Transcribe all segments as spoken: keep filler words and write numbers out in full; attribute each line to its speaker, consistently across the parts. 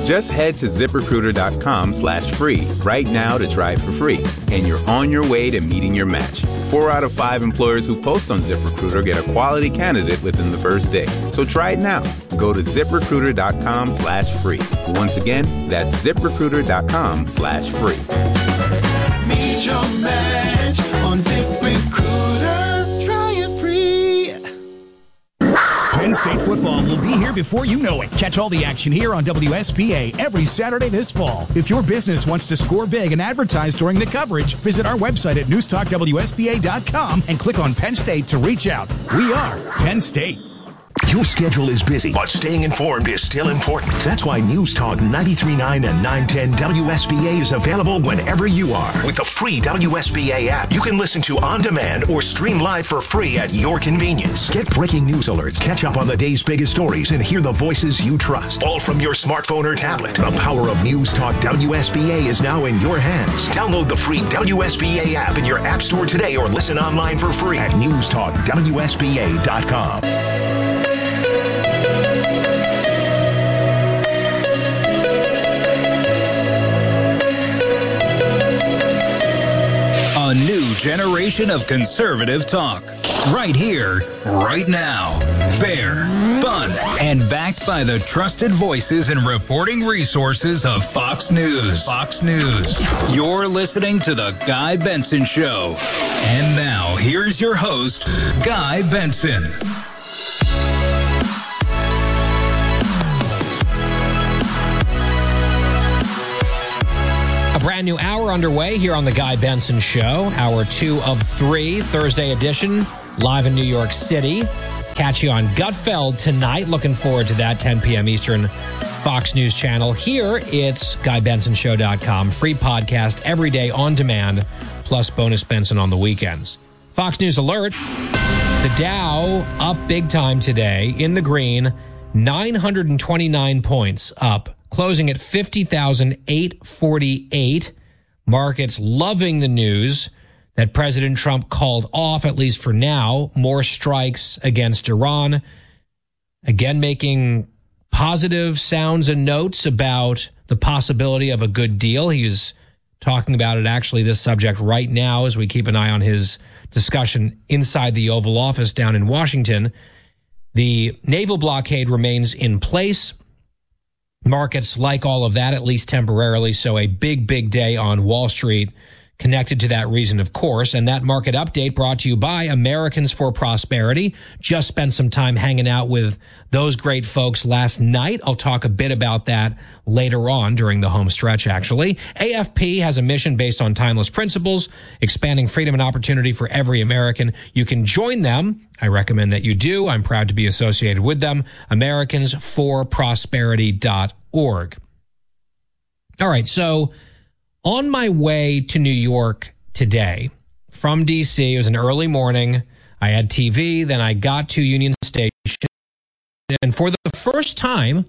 Speaker 1: Just head to ZipRecruiter.com slash free right now to try it for free. And you're on your way to meeting your match. Four out of five employers who post on ZipRecruiter get a quality candidate within the first day. So try it now. Go to ZipRecruiter.com slash free. Once again, that's ZipRecruiter.com slash free.
Speaker 2: Meet your match on ZipRecruiter. Try it free.
Speaker 3: Penn State football will be here before you know it. Catch all the action here on W S P A every Saturday this fall. If your business wants to score big and advertise during the coverage, visit our website at newstalk W S P A dot com and click on Penn State to reach out. We are Penn State.
Speaker 4: Your schedule is busy, but staying informed is still important. That's why News Talk ninety-three point nine and nine ten W S B A is available whenever you are. With the free W S B A app, you can listen to on demand or stream live for free at your convenience. Get breaking news alerts, catch up on the day's biggest stories, and hear the voices you trust. All from your smartphone or tablet. The power of News Talk W S B A is now in your hands. Download the free W S B A app in your app store today or listen online for free at news talk W S B A dot com.
Speaker 5: A new generation of conservative talk. Right here, right now. Fair, fun, and backed by the trusted voices and reporting resources of Fox News. Fox News. You're listening to The Guy Benson Show. And now, here's your host, Guy Benson.
Speaker 6: A brand new hour underway here on The Guy Benson Show. Hour two of three, Thursday edition, live in New York City. Catch you on Gutfeld tonight. Looking forward to that, ten p.m. Eastern, Fox News Channel. Here, it's guy benson show dot com. Free podcast every day on demand, plus bonus Benson on the weekends. Fox News alert. The Dow up big time today in the green, nine hundred twenty-nine points up, closing at fifty thousand eight hundred forty-eight. Markets loving the news that President Trump called off, at least for now, more strikes against Iran. Again, making positive sounds and notes about the possibility of a good deal. He is talking about it, actually, this subject right now as we keep an eye on his discussion inside the Oval Office down in Washington. The naval blockade remains in place. Markets like all of that, at least temporarily. So a big, big day on Wall Street connected to that reason, of course. And that market update brought to you by Americans for Prosperity. Just spent some time hanging out with those great folks last night. I'll talk a bit about that later on during the home stretch, actually. A F P has a mission based on timeless principles, expanding freedom and opportunity for every American. You can join them. I recommend that you do. I'm proud to be associated with them. Americans for Prosperity dot org. All right, so on my way to New York today from D C, it was an early morning. I had T V, then I got to Union Station, and for the first time,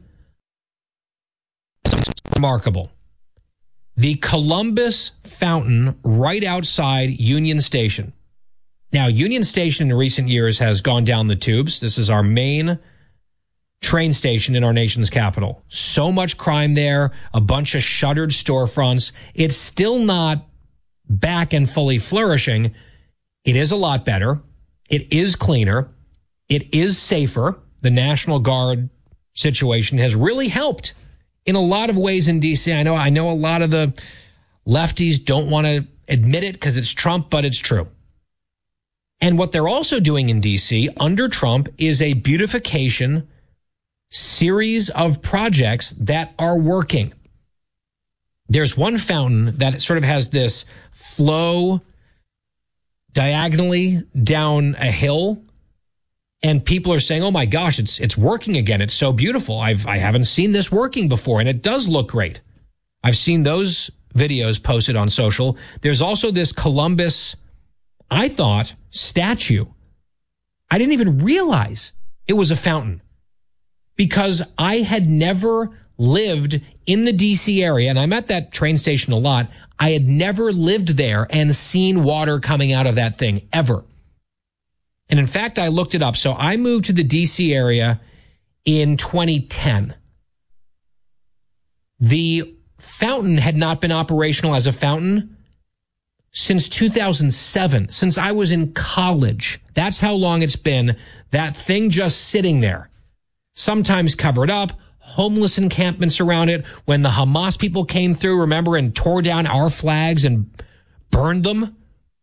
Speaker 6: it's remarkable. The Columbus Fountain right outside Union Station. Now, Union Station in recent years has gone down the tubes. This is our main train station in our nation's capital. So much crime there, a bunch of shuttered storefronts. It's still not back and fully flourishing. It is a lot better. It is cleaner. It is safer. The National Guard situation has really helped in a lot of ways in D C. I know, I know a lot of the lefties don't want to admit it because it's Trump, but it's true. And what they're also doing in D C under Trump is a beautification series of projects that are working. There's one fountain that sort of has this flow diagonally down a hill, and people are saying, "Oh my gosh, it's it's working again. It's so beautiful. I've I haven't seen this working before, and it does look great." I've seen those videos posted on social. There's also this Columbus, I thought, statue. I didn't even realize it was a fountain, because I had never lived in the D C area, and I'm at that train station a lot. I had never lived there and seen water coming out of that thing, ever. And in fact, I looked it up. So I moved to the D C area in twenty ten. The fountain had not been operational as a fountain since two thousand seven, since I was in college. That's how long it's been. That thing just sitting there, sometimes covered up, homeless encampments around it. When the Hamas people came through, remember, and tore down our flags and burned them.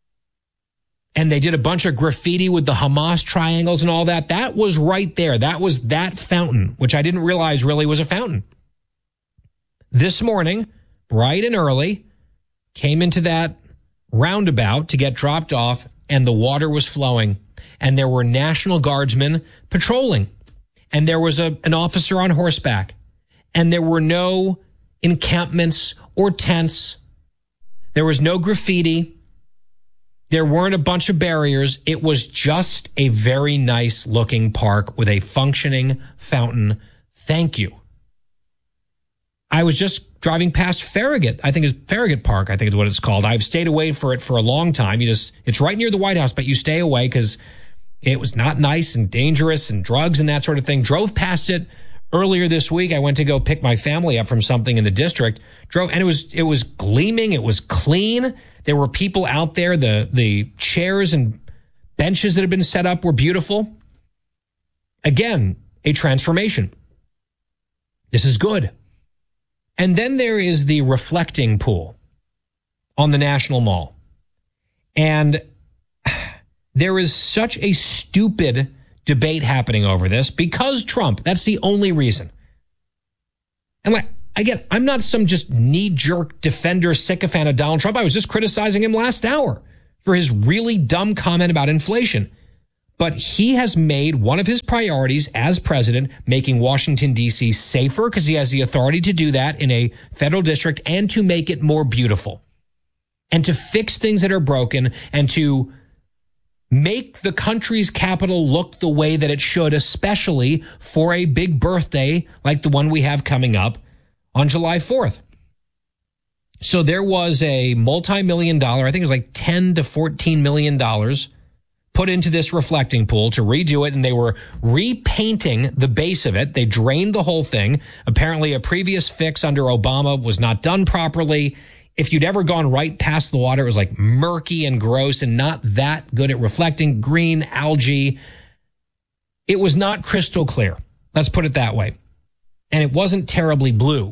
Speaker 6: And they did a bunch of graffiti with the Hamas triangles and all that. That was right there. That was that fountain, which I didn't realize really was a fountain. This morning, bright and early, came into that roundabout to get dropped off, and the water was flowing. And there were National Guardsmen patrolling. And there was a, an officer on horseback. And there were no encampments or tents. There was no graffiti. There weren't a bunch of barriers. It was just a very nice looking park with a functioning fountain. Thank you. I was just driving past Farragut. I think it's Farragut Park, I think is what it's called. I've stayed away for it for a long time. You just, it's right near the White House, but you stay away because it was not nice and dangerous and drugs and that sort of thing. Drove past it earlier this week. I went to go pick my family up from something in the district. Drove, and it was, it was gleaming. It was clean. There were people out there. The, the chairs and benches that had been set up were beautiful. Again, a transformation. This is good. And then there is the reflecting pool on the National Mall. And there is such a stupid debate happening over this because Trump, that's the only reason. And like, again, I'm not some just knee-jerk defender, sycophant of Donald Trump. I was just criticizing him last hour for his really dumb comment about inflation. But he has made one of his priorities as president making Washington, D C safer because he has the authority to do that in a federal district and to make it more beautiful and to fix things that are broken and to make the country's capital look the way that it should, especially for a big birthday like the one we have coming up on July fourth. So there was a multi-million dollar, I think it was like ten to fourteen million dollars put into this reflecting pool to redo it, and they were repainting the base of it. They drained the whole thing. Apparently a previous fix under Obama was not done properly. If you'd ever gone right past the water, it was like murky and gross and not that good at reflecting. Green algae. It was not crystal clear. Let's put it that way. And it wasn't terribly blue.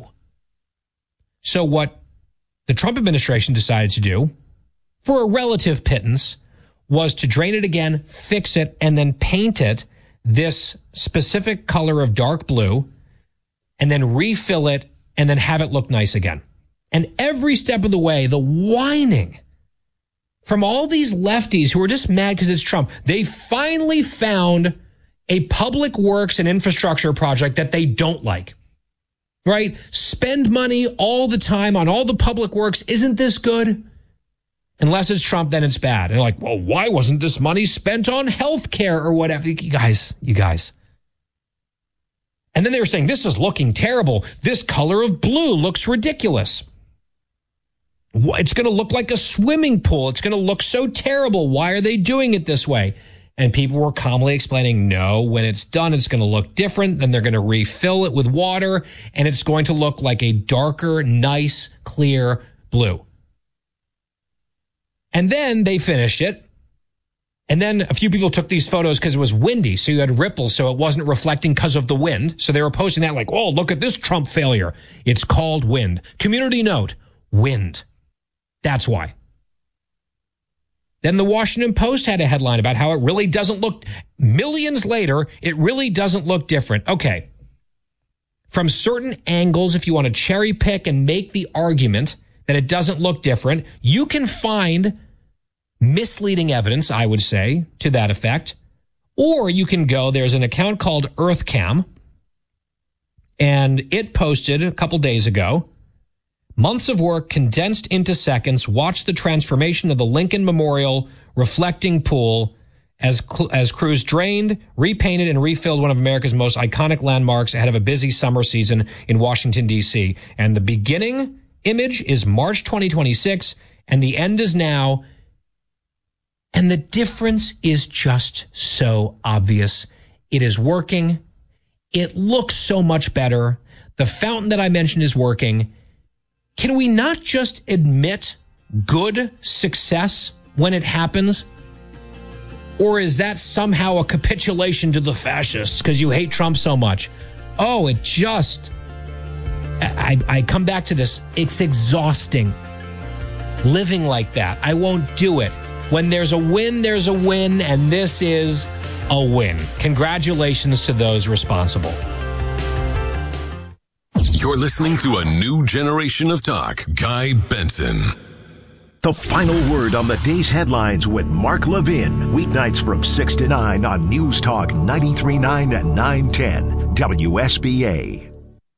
Speaker 6: So what the Trump administration decided to do for a relative pittance was to drain it again, fix it, and then paint it this specific color of dark blue, and then refill it, and then have it look nice again. And every step of the way, the whining from all these lefties who are just mad because it's Trump, they finally found a public works and infrastructure project that they don't like. Right? Spend money all the time on all the public works. Isn't this good? Unless it's Trump, then it's bad. And they're like, well, why wasn't this money spent on health care or whatever? You guys, you guys. And then they were saying, this is looking terrible. This color of blue looks ridiculous. It's going to look like a swimming pool. It's going to look so terrible. Why are they doing it this way? And people were calmly explaining, no, when it's done, it's going to look different. Then they're going to refill it with water, and it's going to look like a darker, nice, clear blue. And then they finished it. And then a few people took these photos because it was windy. So you had ripples. So it wasn't reflecting because of the wind. So they were posting that like, oh, look at this Trump failure. It's called wind. Community note, wind. That's why. Then the Washington Post had a headline about how it really doesn't look, millions later, it really doesn't look different. Okay. From certain angles, if you want to cherry pick and make the argument that it doesn't look different, you can find misleading evidence, I would say, to that effect. Or you can go, there's an account called EarthCam, and it posted a couple days ago, months of work condensed into seconds. Watch the transformation of the Lincoln Memorial reflecting pool as as crews drained, repainted, and refilled one of America's most iconic landmarks ahead of a busy summer season in Washington, D C. And the beginning image is March twenty twenty-six, and the end is now. And the difference is just so obvious. It is working. It looks so much better. The fountain that I mentioned is working. Can we not just admit good success when it happens? Or is that somehow a capitulation to the fascists because you hate Trump so much? Oh, it just... I, I come back to this. It's exhausting living like that. I won't do it. When there's a win, there's a win, and this is a win. Congratulations to those responsible.
Speaker 7: You're listening to a new generation of talk. Guy Benson.
Speaker 4: The final word on the day's headlines with Mark Levin. Weeknights from six to nine on News Talk ninety-three point nine and nine ten W S B A.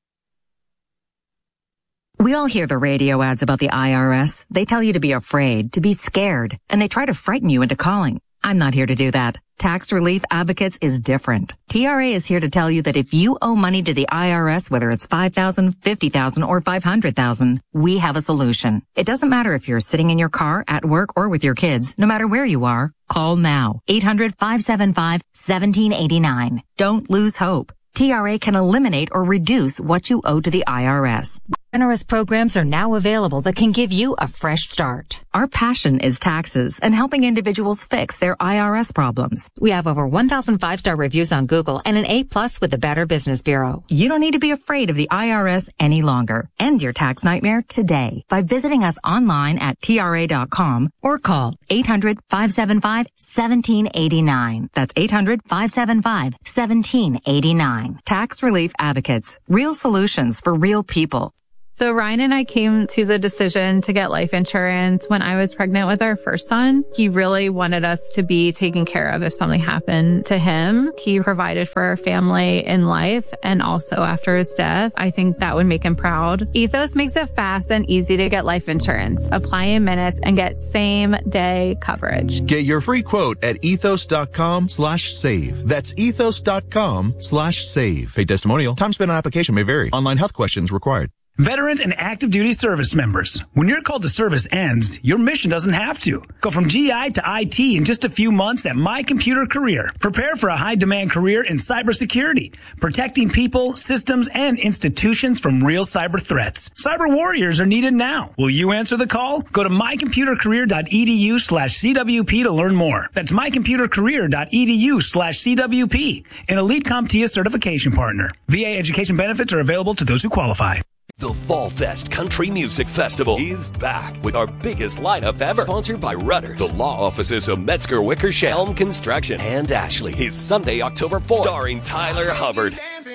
Speaker 8: We all hear the radio ads about the I R S. They tell you to be afraid, to be scared, and they try to frighten you into calling. I'm not here to do that. Tax Relief Advocates is different. T R A is here to tell you that if you owe money to the I R S, whether it's five thousand dollars, fifty thousand dollars, or five hundred thousand dollars, we have a solution. It doesn't matter if you're sitting in your car, at work, or with your kids. No matter where you are, call now. eight hundred, five seven five, one seven eight nine. Don't lose hope. T R A can eliminate or reduce what you owe to the I R S. Generous programs are now available that can give you a fresh start. Our passion is taxes and helping individuals fix their I R S problems. We have over one thousand five-star reviews on Google and an A plus with the Better Business Bureau. You don't need to be afraid of the I R S any longer. End your tax nightmare today by visiting us online at T R A dot com or call eight hundred, five seven five, one seven eight nine. That's eight hundred, five seven five, one seven eight nine. Tax Relief Advocates. Real solutions for real people.
Speaker 9: So Ryan and I came to the decision to get life insurance when I was pregnant with our first son. He really wanted us to be taken care of if something happened to him. He provided for our family in life and also after his death. I think that would make him proud. Ethos makes it fast and easy to get life insurance. Apply in minutes and get same day coverage.
Speaker 10: Get your free quote at ethos.com slash save. That's ethos.com slash save. Paid testimonial. Time spent on application may vary. Online health questions required.
Speaker 11: Veterans and active duty service members. When your call to service ends, your mission doesn't have to. Go from G I to I T in just a few months at My Computer Career. Prepare for a high-demand career in cybersecurity, protecting people, systems, and institutions from real cyber threats. Cyber warriors are needed now. Will you answer the call? Go to mycomputercareer.edu slash CWP to learn more. That's mycomputercareer.edu slash CWP, an Elite CompTIA certification partner. V A education benefits are available to those who qualify.
Speaker 12: The Fall Fest Country Music Festival is back with our biggest lineup ever. Sponsored by Rudders, the law offices of Metzger Wickersham, Helm Construction, and Ashley. Is Sunday, October fourth. Starring Tyler Hubbard,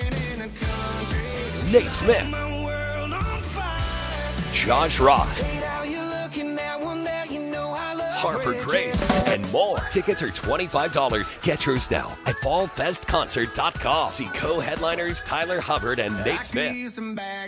Speaker 12: Nate Smith, Josh Ross, Harper Grace, and more. Tickets are twenty-five dollars. Get yours now at fall fest concert dot com. See co-headliners Tyler Hubbard and Nate Smith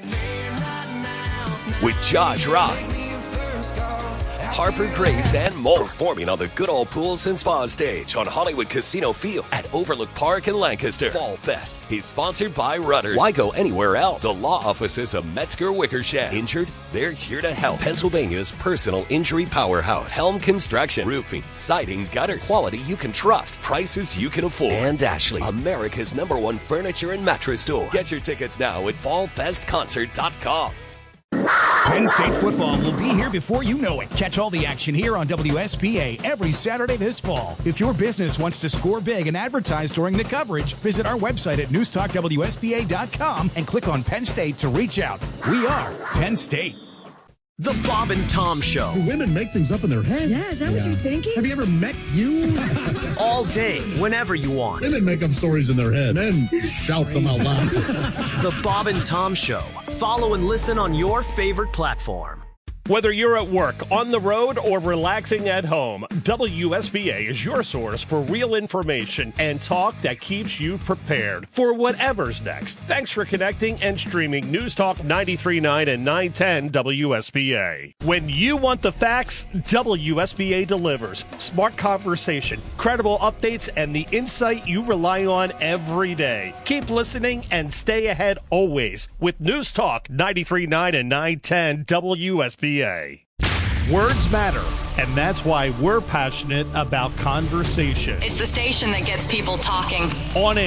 Speaker 12: with Josh Ross, Harper Grace, and more. Performing on the Good Old Pools and Spa stage on Hollywood Casino Field at Overlook Park in Lancaster. Fall Fest is sponsored by Rudders. Why go anywhere else? The law offices of Metzger Wickersham. Injured? They're here to help. Pennsylvania's personal injury powerhouse. Helm Construction. Roofing, siding, gutters. Quality you can trust. Prices you can afford. And Ashley, America's number one furniture and mattress store. Get your tickets now at fall fest concert dot com.
Speaker 3: Penn State football will be here before you know it. Catch all the action here on W S B A every Saturday this fall. If your business wants to score big and advertise during the coverage, visit our website at news talk W S B A dot com and click on Penn State to reach out. We are Penn State.
Speaker 13: The Bob and Tom Show.
Speaker 14: Do women make things up in their head?
Speaker 15: Yeah, is that yeah. what you're thinking?
Speaker 14: Have you ever met you?
Speaker 13: All day, whenever you want.
Speaker 14: Women make up stories in their head. Men shout them out loud.
Speaker 13: The Bob and Tom Show. Follow and listen on your favorite platform.
Speaker 16: Whether you're at work, on the road, or relaxing at home, W S B A is your source for real information and talk that keeps you prepared for whatever's next. Thanks for connecting and streaming News Talk ninety-three point nine and nine ten W S B A. When you want the facts, W S B A delivers. Smart conversation, credible updates, and the insight you rely on every day. Keep listening and stay ahead always with News Talk ninety-three point nine and nine ten W S B A. Words matter, and that's why we're passionate about conversation.
Speaker 17: It's the station that gets people talking.
Speaker 16: On air,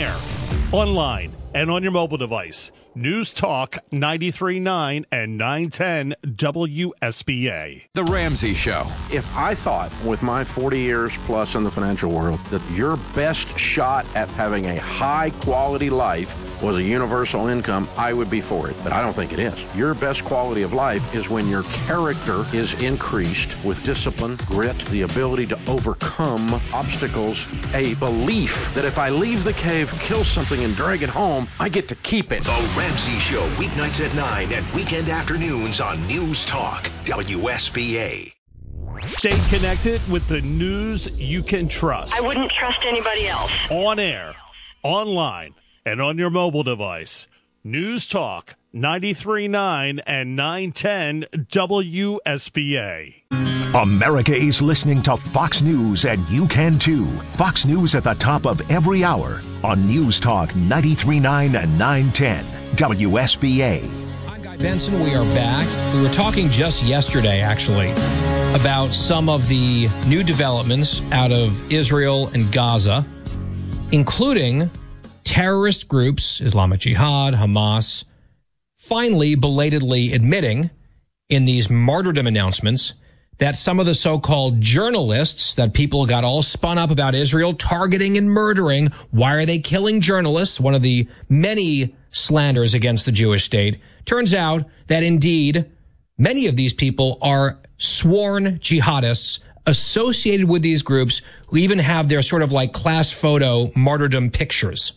Speaker 16: Online and on your mobile device. News Talk ninety-three point nine and nine ten W S B A.
Speaker 15: The Ramsey Show.
Speaker 17: If I thought with my forty years plus in the financial world that your best shot at having a high quality life was a universal income, I would be for it. But I don't think it is. Your best quality of life is when your character is increased with discipline, grit, the ability to overcome obstacles, a belief that if I leave the cave, kill something, and drag it home, I get to keep it.
Speaker 4: The Ramsey Show, weeknights at nine and weekend afternoons on News Talk, W S B A.
Speaker 16: Stay connected with the news you can trust.
Speaker 18: I wouldn't trust anybody else.
Speaker 16: On air, online, and on your mobile device. News Talk ninety-three point nine and nine ten W S B A.
Speaker 4: America is listening to Fox News, and you can too. Fox News at the top of every hour on News Talk ninety-three point nine and nine ten W S B A.
Speaker 6: I'm Guy Benson. We are back. We were talking just yesterday, actually, about some of the new developments out of Israel and Gaza, including terrorist groups, Islamic Jihad, Hamas, finally belatedly admitting in these martyrdom announcements that some of the so-called journalists that people got all spun up about Israel targeting and murdering, why are they killing journalists? One of the many slanders against the Jewish state. Turns out that indeed many of these people are sworn jihadists associated with these groups who even have their sort of like class photo martyrdom pictures.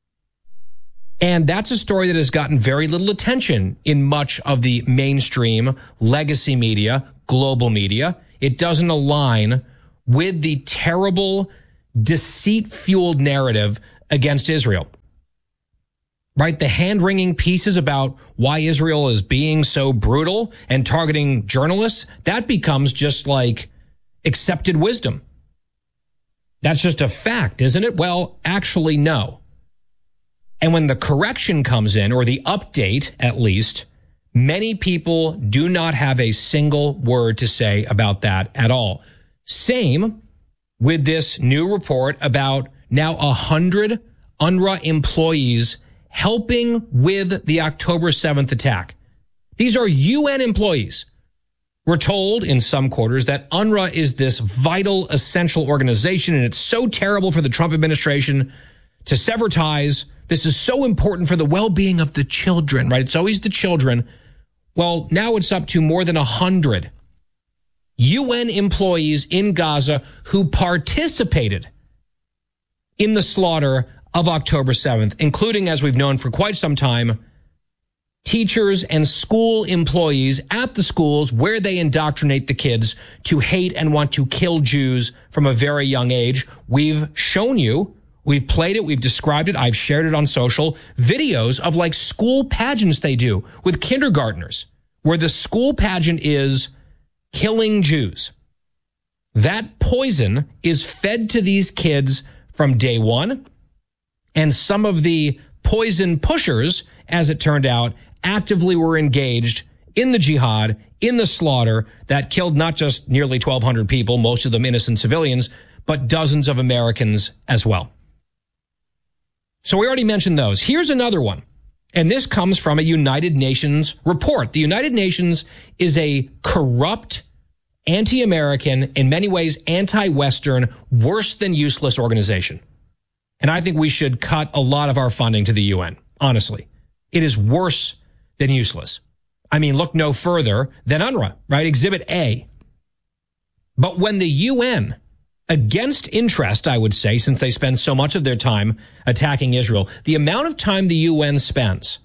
Speaker 6: And that's a story that has gotten very little attention in much of the mainstream legacy media, global media. It doesn't align with the terrible, deceit-fueled narrative against Israel. Right? The hand-wringing pieces about why Israel is being so brutal and targeting journalists, that becomes just like accepted wisdom. That's just a fact, isn't it? Well, actually, no. And when the correction comes in, or the update at least, many people do not have a single word to say about that at all. Same with this new report about now one hundred UNRWA employees helping with the October seventh attack. These are U N employees. We're told in some quarters that UNRWA is this vital, essential organization, and it's so terrible for the Trump administration to sever ties. This is so important for the well-being of the children, right? It's always the children. Well, now it's up to more than one hundred U N employees in Gaza who participated in the slaughter of October seventh, including, as we've known for quite some time, teachers and school employees at the schools where they indoctrinate the kids to hate and want to kill Jews from a very young age. We've shown you, we've played it, we've described it, I've shared it on social, videos of like school pageants they do with kindergartners, where the school pageant is killing Jews. That poison is fed to these kids from day one, and some of the poison pushers, as it turned out, actively were engaged in the jihad, in the slaughter that killed not just nearly twelve hundred people, most of them innocent civilians, but dozens of Americans as well. So we already mentioned those. Here's another one. And this comes from a United Nations report. The United Nations is a corrupt, anti-American, in many ways anti-Western, worse than useless organization. And I think we should cut a lot of our funding to the U N, honestly. It is worse than useless. I mean, look no further than UNRWA, right? Exhibit A. But when the U N, against interest, I would say, since they spend so much of their time attacking Israel, the amount of time the U N spends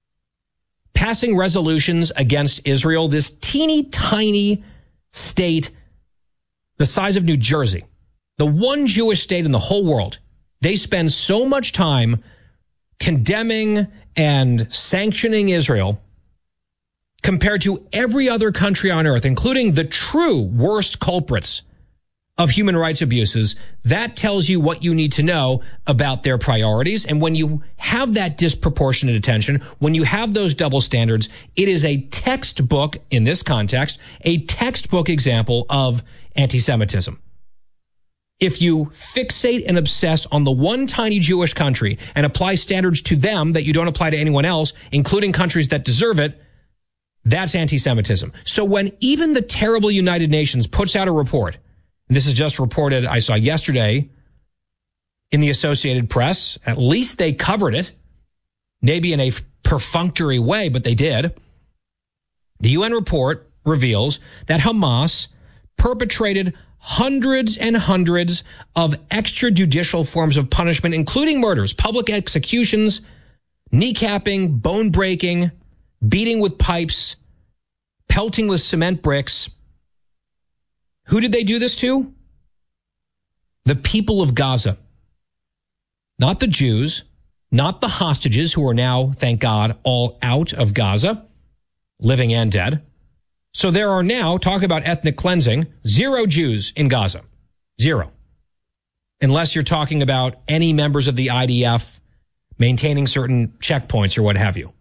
Speaker 6: passing resolutions against Israel, this teeny tiny state the size of New Jersey, the one Jewish state in the whole world, they spend so much time condemning and sanctioning Israel compared to every other country on earth, including the true worst culprits of human rights abuses. That tells you what you need to know about their priorities. And when you have that disproportionate attention, when you have those double standards, it is a textbook, in this context, a textbook example of anti-Semitism. if you fixate and obsess on the one tiny Jewish country and apply standards to them that you don't apply to anyone else, including countries that deserve it, that's anti-Semitism. So when even the terrible United Nations puts out a report, and this is just reported, I saw yesterday in the Associated Press, at least they covered it, maybe in a perfunctory way, but they did. The U N report reveals that Hamas perpetrated hundreds and hundreds of extrajudicial forms of punishment, including murders, public executions, kneecapping, bone breaking, beating with pipes, pelting with cement bricks. Who did they do this to? The people of Gaza. Not the Jews, not the hostages who are now, thank God, all out of Gaza, living and dead. So there are now, talk about ethnic cleansing, zero Jews in Gaza. Zero. Unless you're talking about any members of the I D F maintaining certain checkpoints or what have you.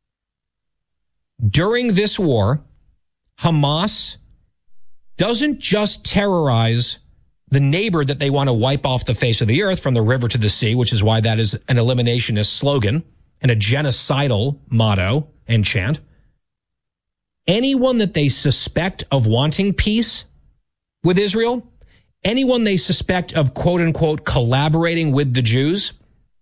Speaker 6: During this war, Hamas doesn't just terrorize the neighbor that they want to wipe off the face of the earth from the river to the sea, which is why that is an eliminationist slogan and a genocidal motto and chant. Anyone that they suspect of wanting peace with Israel, anyone they suspect of quote unquote collaborating with the Jews.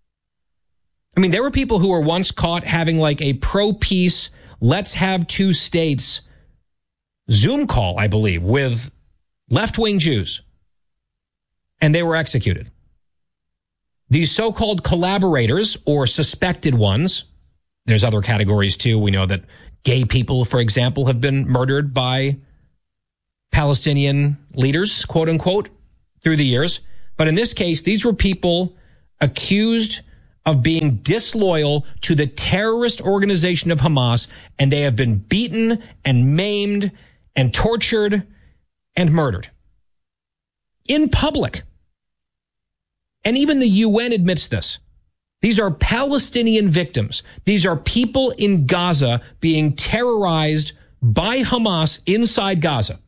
Speaker 6: I mean, there were people who were once caught having like a pro-peace, let's have two states Zoom call, I believe, with left-wing Jews. And they were executed. These so-called collaborators or suspected ones, there's other categories too. We know that gay people, for example, have been murdered by Palestinian leaders, quote unquote, through the years. But in this case, these were people accused of being disloyal to the terrorist organization of Hamas, and they have been beaten and maimed and tortured and murdered in public. And even the U N admits this. These are Palestinian victims. These are people in Gaza being terrorized by Hamas inside Gaza.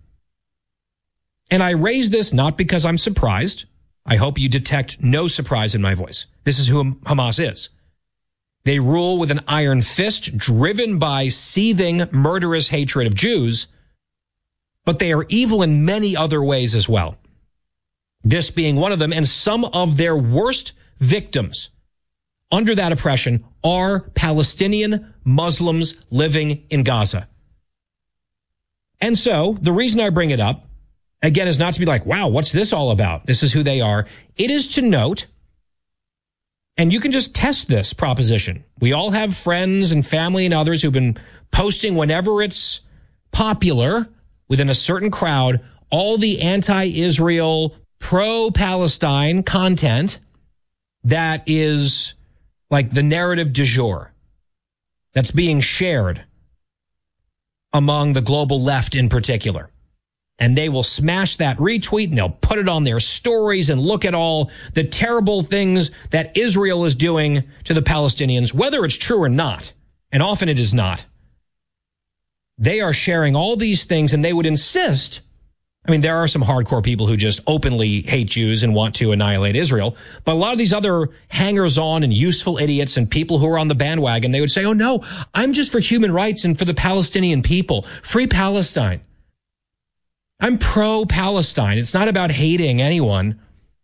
Speaker 6: And I raise this not because I'm surprised. I hope you detect no surprise in my voice. This is who Hamas is. They rule with an iron fist, driven by seething, murderous hatred of Jews, but they are evil in many other ways as well. This being one of them, and some of their worst victims under that oppression are Palestinian Muslims living in Gaza. And so the reason I bring it up, again, is not to be like, wow, what's this all about? This is who they are. It is to note, and you can just test this proposition. We all have friends and family and others who've been posting whenever it's popular within a certain crowd, all the anti-Israel, pro-Palestine content that is like the narrative du jour that's being shared among the global left in particular. And they will smash that retweet and they'll put it on their stories and look at all the terrible things that Israel is doing to the Palestinians, whether it's true or not. And often it is not. They are sharing all these things and they would insist. I mean, there are some hardcore people who just openly hate Jews and want to annihilate Israel. But a lot of these other hangers-on and useful idiots and people who are on the bandwagon, they would say, oh, no, I'm just for human rights and for the Palestinian people. Free Palestine. I'm pro-Palestine. It's not about hating anyone.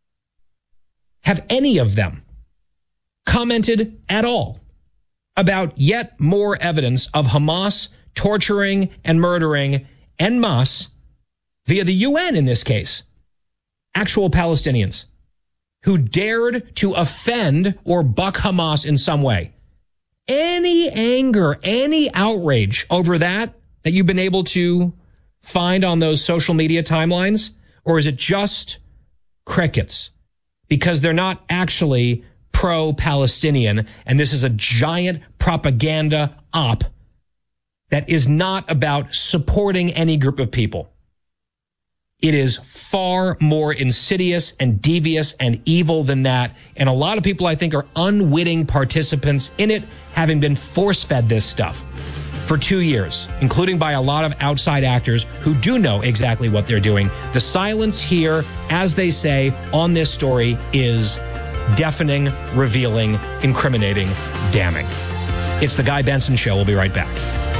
Speaker 6: Have any of them commented at all about yet more evidence of Hamas torturing and murdering en masse via the U N in this case, actual Palestinians who dared to offend or buck Hamas in some way? Any anger, any outrage over that that you've been able to find on those social media timelines? Or is it just crickets? Because they're not actually pro-Palestinian, and this is a giant propaganda op that is not about supporting any group of people. It is far more insidious and devious and evil than that. And a lot of people, I think, are unwitting participants in it, having been force-fed this stuff. for two years, including by a lot of outside actors who do know exactly what they're doing. The silence here, as they say, on this story is deafening, revealing, incriminating, damning. It's the Guy Benson Show. We'll be right back.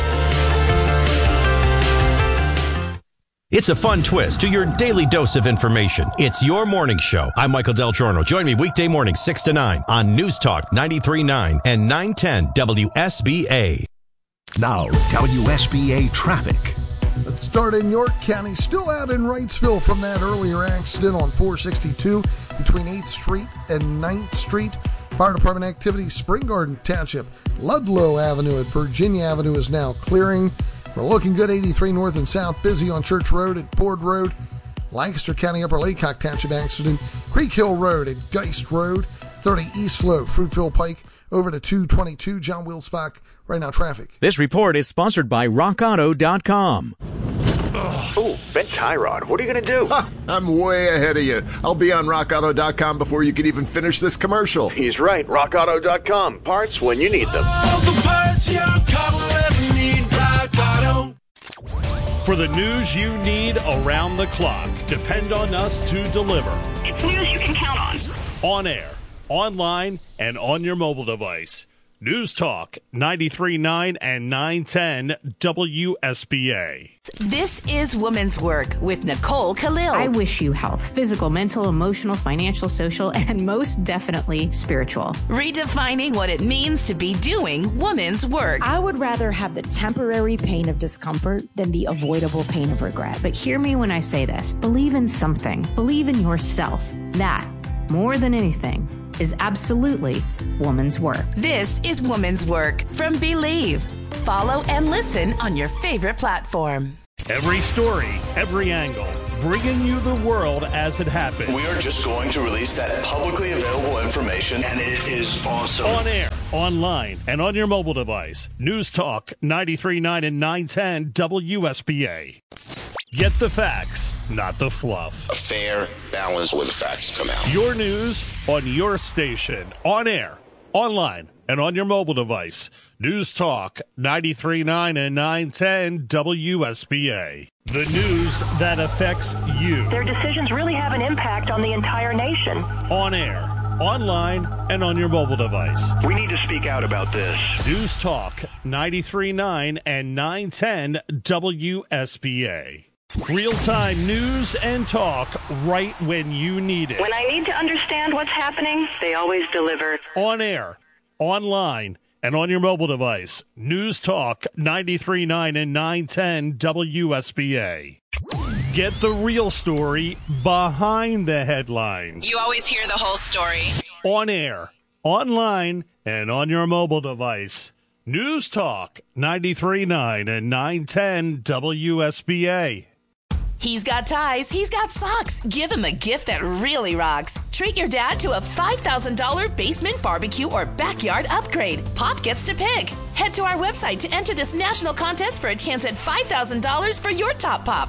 Speaker 15: It's a fun twist to your daily dose of information. It's your morning show. I'm Michael Del Giorno. Join me weekday morning, six to nine on News Talk ninety-three point nine and nine ten W S B A.
Speaker 4: Now, W S B A traffic.
Speaker 18: Let's start in York County. Still out in Wrightsville from that earlier accident on four sixty-two between eighth Street and ninth Street. Fire Department activity, Spring Garden Township. Ludlow Avenue at Virginia Avenue is now clearing. We're looking good eighty-three north and south, busy on Church Road at Ford Road. Lancaster County Upper Laycock Township accident, Creek Hill Road at Geist Road. thirty East Slope, Fruitville Pike, over to two twenty-two John Wilsbach. Right now, traffic.
Speaker 3: This report is sponsored by rock auto dot com.
Speaker 19: Oh, bent tie rod. What are you going to do?
Speaker 14: Ha, I'm way ahead of you. I'll be on rock auto dot com before you can even finish this commercial.
Speaker 19: He's right. rock auto dot com. Parts when you need them.
Speaker 2: All the parts your car will ever need, Rock Auto.
Speaker 16: For the news you need around the clock, depend on us to deliver.
Speaker 20: It's news you can count on.
Speaker 16: On air, online, and on your mobile device. News Talk ninety-three point nine and nine ten W S B A.
Speaker 21: This is Woman's Work with Nicole Khalil.
Speaker 22: I wish you health, physical, mental, emotional, financial, social, and most definitely spiritual.
Speaker 21: Redefining what it means to be doing woman's work.
Speaker 23: I would rather have the temporary pain of discomfort than the avoidable pain of regret.
Speaker 22: But hear me when I say this. Believe in something. Believe in yourself. That, more than anything, is absolutely woman's work.
Speaker 21: This is Woman's Work from Believe. Follow and listen on your favorite platform.
Speaker 16: Every story, every angle, bringing you the world as it happens.
Speaker 24: We are just going to release that publicly available information, and it is awesome.
Speaker 16: On air, online, and on your mobile device. News Talk ninety-three point nine and nine ten W S B A. Get the facts, not the fluff.
Speaker 24: A fair balance where the facts come out.
Speaker 16: Your news on your station, on air, online, and on your mobile device. News Talk ninety-three point nine and nine ten W S B A. The news that affects you.
Speaker 20: Their decisions really have an impact on the entire nation.
Speaker 16: On air, online, and on your mobile device.
Speaker 19: We need to speak out about this.
Speaker 16: News Talk ninety-three point nine and nine ten W S B A. Real-time news and talk right when you need it.
Speaker 20: When I need to understand what's happening, they always deliver.
Speaker 16: On air, online, and on your mobile device. News Talk ninety-three point nine and nine ten W S B A. Get the real story behind the headlines.
Speaker 21: You always hear the whole story.
Speaker 16: On air, online, and on your mobile device. News Talk ninety-three point nine and nine ten W S B A.
Speaker 21: He's got ties, he's got socks. Give him a gift that really rocks. Treat your dad to a five thousand dollars basement barbecue or backyard upgrade. Pop gets to pick. Head to our website to enter this national contest for a chance at five thousand dollars for your top pop.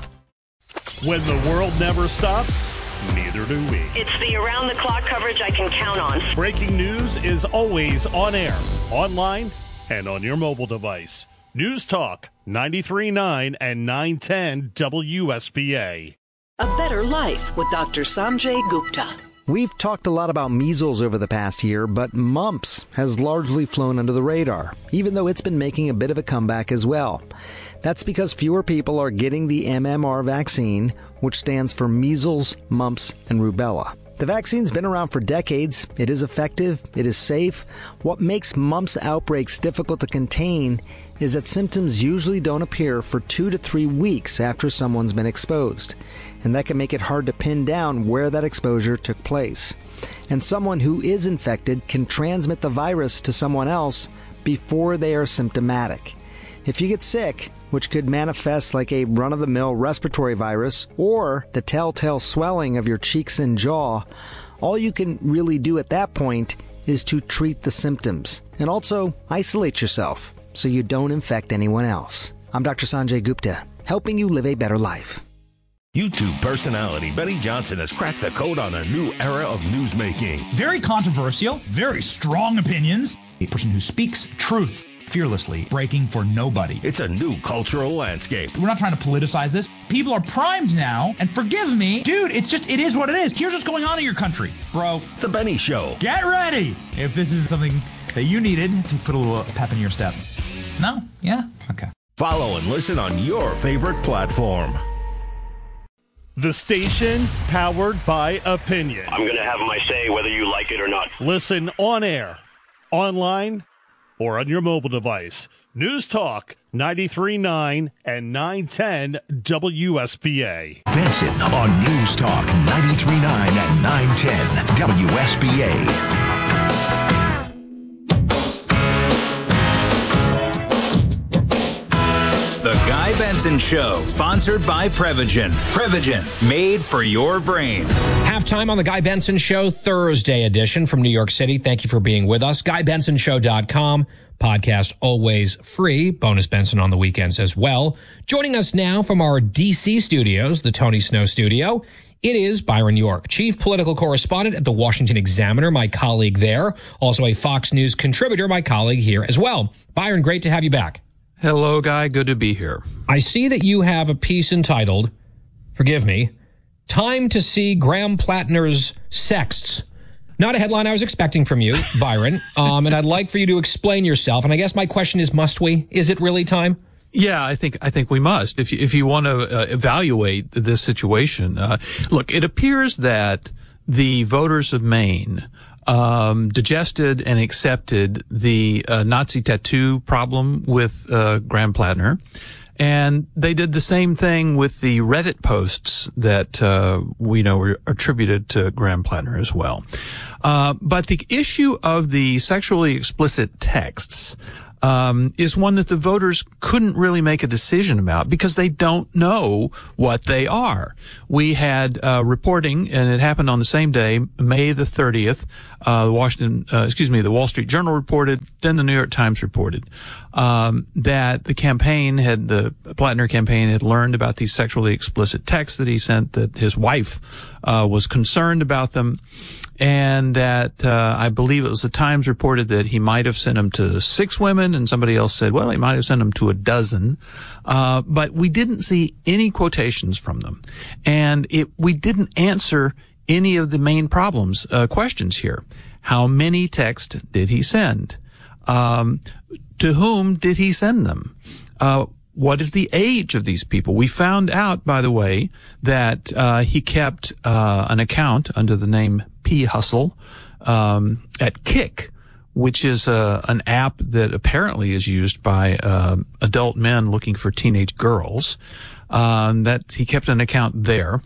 Speaker 16: When the world never stops, neither do we.
Speaker 20: It's the around-the-clock coverage I can count on.
Speaker 16: Breaking news is always on air, online, and on your mobile device. News Talk ninety-three point nine and nine ten W S B A.
Speaker 25: A Better Life with Doctor Sanjay Gupta.
Speaker 26: We've talked a lot about measles over the past year, but mumps has largely flown under the radar, even though it's been making a bit of a comeback as well. That's because fewer people are getting the M M R vaccine, which stands for measles, mumps, and rubella. The vaccine's been around for decades. It is effective. It is safe. What makes mumps outbreaks difficult to contain is that symptoms usually don't appear for two to three weeks after someone's been exposed. And that can make it hard to pin down where that exposure took place. And someone who is infected can transmit the virus to someone else before they are symptomatic. If you get sick, which could manifest like a run-of-the-mill respiratory virus or the telltale swelling of your cheeks and jaw, all you can really do at that point is to treat the symptoms and also isolate yourself so you don't infect anyone else. I'm Doctor Sanjay Gupta, helping you live a better life.
Speaker 4: YouTube personality Benny Johnson has cracked the code on a new era of newsmaking.
Speaker 3: Very controversial, very strong opinions, a person who speaks truth.
Speaker 1: fearlessly, breaking for nobody.
Speaker 4: It's a new cultural landscape.
Speaker 1: We're not trying to politicize this. People are primed now, and forgive me, dude, it's just, it is what it is. Here's what's going on in your country, bro.
Speaker 4: The Benny Show.
Speaker 1: Get ready if this is something that you needed to put a little pep in your step. No? Yeah? Okay.
Speaker 4: Follow and listen on your favorite platform.
Speaker 16: The station powered by opinion.
Speaker 19: I'm going to have my say whether you like it or not.
Speaker 16: Listen on air, online, or on your mobile device. News Talk ninety-three point nine and nine ten W S B A.
Speaker 4: Benson on News Talk ninety-three point nine and nine ten W S B A.
Speaker 5: The Guy Benson Show, sponsored by Prevagen. Prevagen, made for your brain.
Speaker 6: Halftime on the Guy Benson Show, Thursday edition from New York City. Thank you for being with us. Guy Benson Show dot com. Podcast always free. Bonus Benson on the weekends as well. Joining us now from our D C studios, the Tony Snow studio, it is Byron York, chief political correspondent at the Washington Examiner, my colleague there. Also a Fox News contributor, my colleague here as well. Byron, great to have you back.
Speaker 7: Hello, Guy. Good to be here.
Speaker 6: I see that you have a piece entitled, forgive me, Time to See Graham Plattner's Sexts. Not a headline I was expecting from you, Byron, um, and I'd like for you to explain yourself. And I guess my question is, must we? Is it really time?
Speaker 7: Yeah, I think I think we must. If you, if you want to uh, evaluate this situation, uh, look, it appears that the voters of Maine um, digested and accepted the uh, Nazi tattoo problem with uh, Graham Plattner. And they did the same thing with the Reddit posts that uh, we know were attributed to Graham Plattner as well. Uh, but the issue of the sexually explicit texts um, is one that the voters couldn't really make a decision about because they don't know what they are. We had uh, reporting, and it happened on the same day, May the thirtieth. Uh, the Washington, uh, excuse me, the Wall Street Journal reported, then the New York Times reported, um, that the campaign had, the Plattner campaign had learned about these sexually explicit texts that he sent, that his wife, uh, was concerned about them, and that, uh, I believe it was the Times reported that he might have sent them to six women, and somebody else said, well, he might have sent them to a dozen, uh, but we didn't see any quotations from them. And it, we didn't answer any of the main problems, uh, questions here. How many texts did he send? Um, to whom did he send them? Uh, what is the age of these people? We found out, by the way, that, uh, he kept, uh, an account under the name P Hustle, um, at Kik, which is, uh, an app that apparently is used by, uh, adult men looking for teenage girls. Um, that he kept an account there.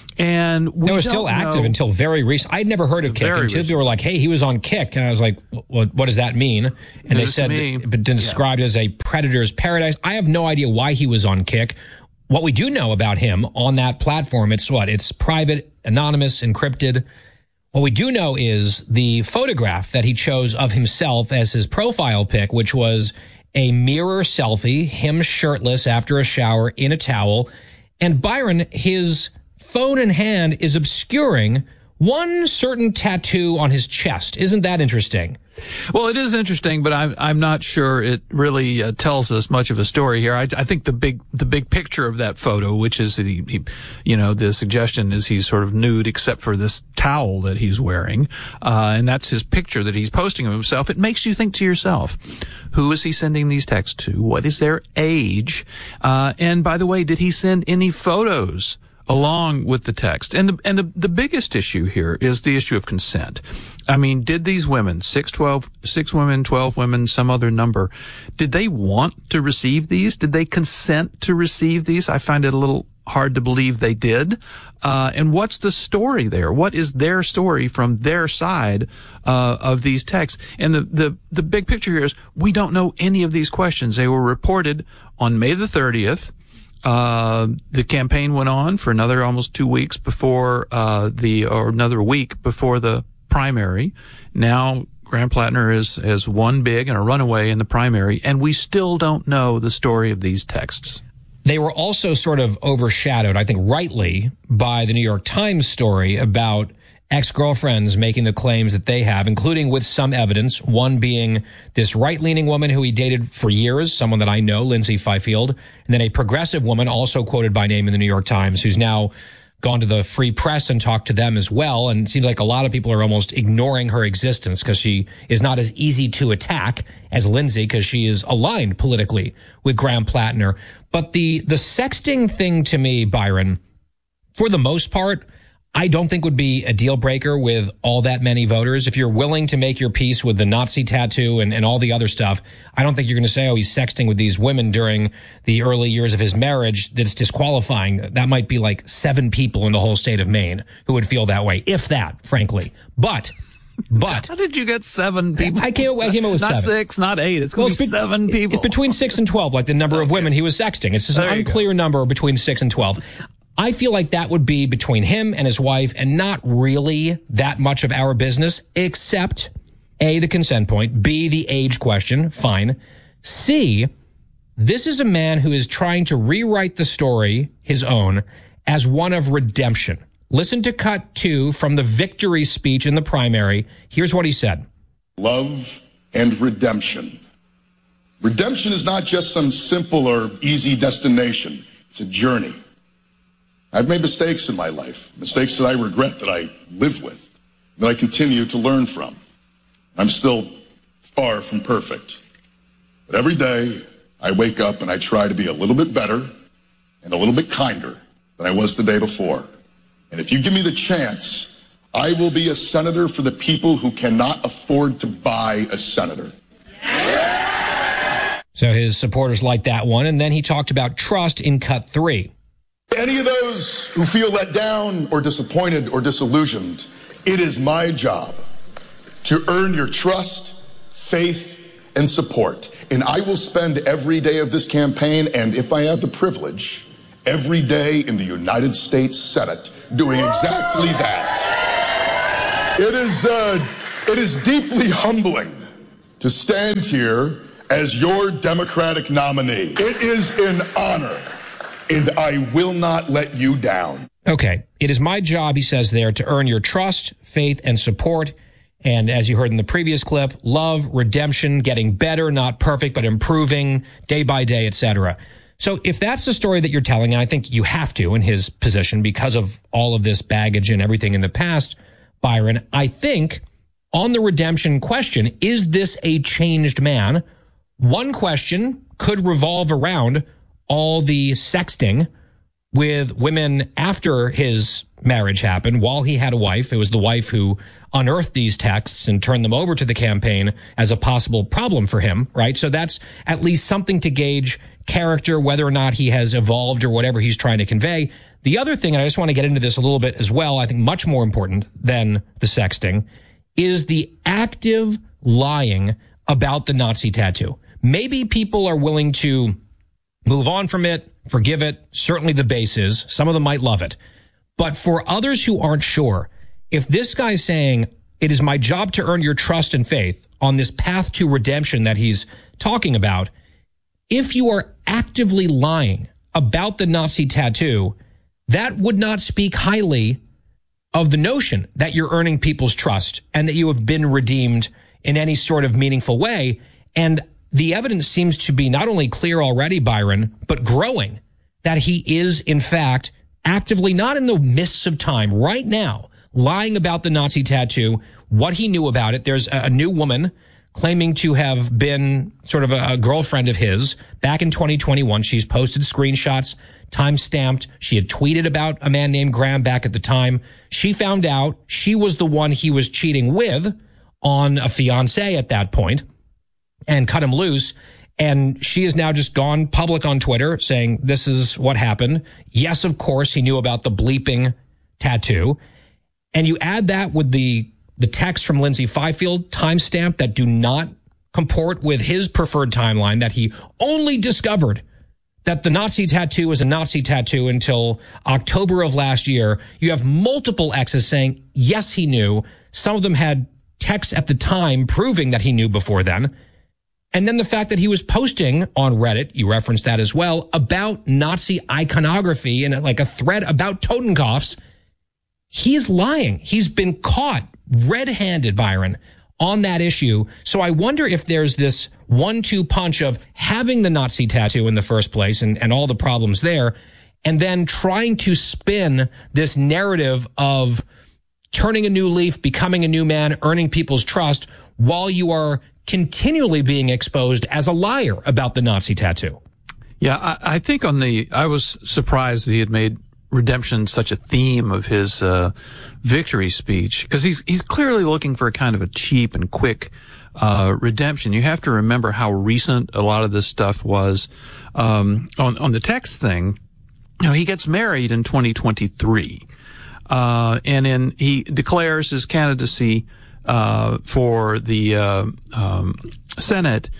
Speaker 7: And we
Speaker 6: it was still active
Speaker 7: know.
Speaker 6: until very recent. I'd never heard of Kik until recent. People were like, hey, he was on Kik. And I was like, what, what does that mean? And
Speaker 7: News
Speaker 6: they said, but described yeah. as a predator's paradise. I have no idea why he was on Kik. What we do know about him on that platform, it's what? It's private, anonymous, encrypted. What we do know is the photograph that he chose of himself as his profile pic, which was a mirror selfie, him shirtless after a shower in a towel. And Byron, his phone in hand is obscuring one certain tattoo on his chest. Isn't that interesting?
Speaker 7: Well, it is interesting, but I'm I'm not sure it really uh, tells us much of a story here. I, I think the big the big picture of that photo, which is that he, he, you know, the suggestion is he's sort of nude except for this towel that he's wearing, uh, and that's his picture that he's posting of himself. It makes you think to yourself, who is he sending these texts to? What is their age? Uh, and by the way, did he send any photos along with the text? And the, and the, the biggest issue here is the issue of consent. I mean, did these women, six, twelve, six women, twelve women, some other number, did they want to receive these? Did they consent to receive these? I find it a little hard to believe they did. Uh, and what's the story there? What is their story from their side, uh, of these texts? And the, the, the big picture here is we don't know any of these questions. They were reported on May the thirtieth. Uh, the campaign went on for another almost two weeks before, uh, the, or another week before the primary. Now, Graham Plattner is, has won big and a runaway in the primary, and we still don't know the story of these texts.
Speaker 6: They were also sort of overshadowed, I think rightly, by the New York Times story about ex-girlfriends making the claims that they have, including with some evidence, one being this right-leaning woman who he dated for years, someone that I know, Lindsay Fifield, and then a progressive woman also quoted by name in the New York Times who's now gone to the Free Press and talked to them as well. And it seems like a lot of people are almost ignoring her existence because she is not as easy to attack as Lindsay because she is aligned politically with Graham Plattner. But the the sexting thing to me, Byron, for the most part, I don't think would be a deal breaker with all that many voters. If you're willing to make your peace with the Nazi tattoo and, and all the other stuff, I don't think you're going to say, oh, he's sexting with these women during the early years of his marriage. That's disqualifying. That might be like seven people in the whole state of Maine who would feel that way, if that, frankly. But, but.
Speaker 7: How did you get seven people?
Speaker 6: I came, I came up with
Speaker 7: not
Speaker 6: seven.
Speaker 7: Not six, not eight. It's going to well, be seven be, people.
Speaker 6: It's between six and twelve, like the number okay. of women he was sexting. It's just an unclear number between six and twelve. I feel like that would be between him and his wife and not really that much of our business, except A, the consent point, B, the age question, fine. C, this is a man who is trying to rewrite the story, his own, as one of redemption. Listen to cut two from the victory speech in the primary. Here's what he said.
Speaker 8: Love and redemption. Redemption is not just some simple or easy destination. It's a journey. I've made mistakes in my life, mistakes that I regret, that I live with, that I continue to learn from. I'm still far from perfect. But every day I wake up and I try to be a little bit better and a little bit kinder than I was the day before. And if you give me the chance, I will be a senator for the people who cannot afford to buy a senator.
Speaker 6: So his supporters like that one. And then he talked about trust in cut three.
Speaker 8: Any of those who feel let down or disappointed or disillusioned, it is my job to earn your trust, faith, and support. And I will spend every day of this campaign, and if I have the privilege, every day in the United States Senate doing exactly that. It is, uh, it is deeply humbling to stand here as your Democratic nominee. It is an honor. And I will not let you down.
Speaker 6: Okay. It is my job, he says there, to earn your trust, faith, and support. And as you heard in the previous clip, love, redemption, getting better, not perfect, but improving day by day, et cetera. So if that's the story that you're telling, and I think you have to in his position because of all of this baggage and everything in the past, Byron, I think on the redemption question, is this a changed man? One question could revolve around all the sexting with women after his marriage happened, while he had a wife. It was the wife who unearthed these texts and turned them over to the campaign as a possible problem for him, right? So that's at least something to gauge character, whether or not he has evolved or whatever he's trying to convey. The other thing, and I just want to get into this a little bit as well, I think much more important than the sexting, is the active lying about the Nazi tattoo. Maybe people are willing to move on from it, forgive it. Certainly the base is. Some of them might love it. But for others who aren't sure, if this guy's saying, it is my job to earn your trust and faith on this path to redemption that he's talking about, if you are actively lying about the Nazi tattoo, that would not speak highly of the notion that you're earning people's trust and that you have been redeemed in any sort of meaningful way. And the evidence seems to be not only clear already, Byron, but growing, that he is, in fact, actively, not in the mists of time, right now, lying about the Nazi tattoo, what he knew about it. There's a new woman claiming to have been sort of a, a girlfriend of his back in twenty twenty-one. She's posted screenshots, time-stamped. She had tweeted about a man named Graham back at the time. She found out she was the one he was cheating with on a fiance at that point, and cut him loose. And she has now just gone public on Twitter saying this is what happened. Yes, of course, he knew about the bleeping tattoo. And you add that with the the text from Lindsay Fifield, timestamp, that do not comport with his preferred timeline, that he only discovered that the Nazi tattoo was a Nazi tattoo until October of last year. You have multiple exes saying, yes, he knew. Some of them had text at the time proving that he knew before then. And then the fact that he was posting on Reddit, you referenced that as well, about Nazi iconography and like a thread about Totenkopfs. He's lying. He's been caught red-handed, Byron, on that issue. So I wonder if there's this one two punch of having the Nazi tattoo in the first place and, and all the problems there, and then trying to spin this narrative of turning a new leaf, becoming a new man, earning people's trust, while you are continually being exposed as a liar about the Nazi tattoo.
Speaker 7: Yeah, I, I think on the, I was surprised that he had made redemption such a theme of his uh, victory speech, because he's he's clearly looking for a kind of a cheap and quick uh, redemption. You have to remember how recent a lot of this stuff was. Um, on on the text thing, you know, he gets married in twenty twenty-three, uh, and then he declares his candidacy uh, for the uh, um, Senate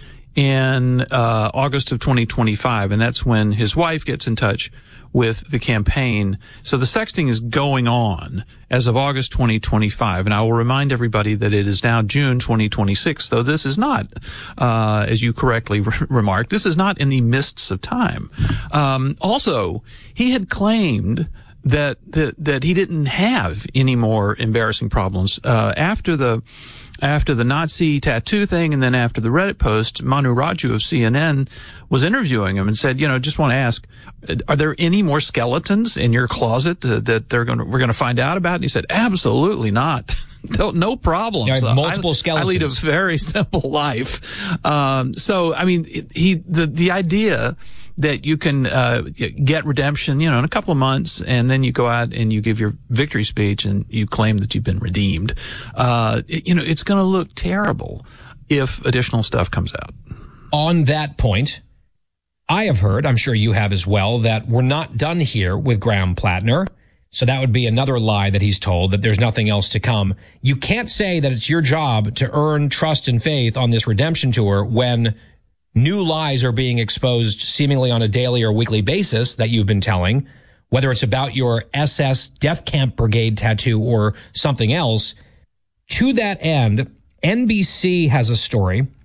Speaker 7: in uh, August of twenty twenty-five, and that's when his wife gets in touch with the campaign. So the sexting is going on as of August twenty twenty-five. And I will remind everybody that it is now June twenty twenty-six, though this is not, uh, as you correctly re- remarked, this is not in the mists of time. Um, also, he had claimed that, that, that he didn't have any more embarrassing problems. Uh, after the, After the Nazi tattoo thing and then after the Reddit post, Manu Raju of C N N was interviewing him and said, you know, just want to ask, are there any more skeletons in your closet that, that they're going to, we're going to find out about? And he said, absolutely not. No problems.
Speaker 6: You have multiple
Speaker 7: I,
Speaker 6: skeletons.
Speaker 7: I lead a very simple life. Um, so, I mean, he, the, the idea that you can uh, get redemption, you know, in a couple of months, and then you go out and you give your victory speech and you claim that you've been redeemed. Uh, it, you know, it's going to look terrible if additional stuff comes out.
Speaker 6: On that point, I have heard, I'm sure you have as well, that we're not done here with Graham Plattner. So that would be another lie that he's told, that there's nothing else to come. You can't say that it's your job to earn trust and faith on this redemption tour when new lies are being exposed seemingly on a daily or weekly basis that you've been telling, whether it's about your S S Death Camp Brigade tattoo or something else. To that end, N B C has a story